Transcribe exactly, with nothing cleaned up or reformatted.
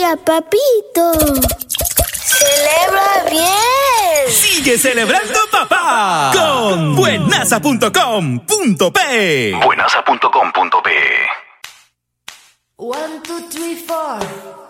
Mira, papito. ¡Celebra bien! ¡Sigue celebrando, papá! Con buenasa punto com punto pe. buenasa punto com punto pe. One, two, three, four.